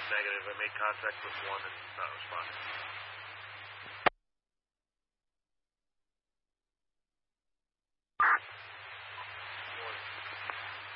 Negative. I made contact with one and he's not responding.